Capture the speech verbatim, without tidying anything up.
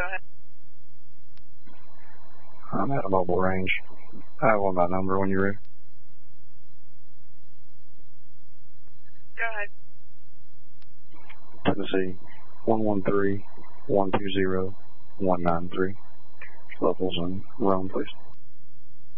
ahead. I'm at a mobile range. I have one by number when you're ready. Go ahead. Tennessee, one one three, one two zero, one nine three. Levels and Rome, please.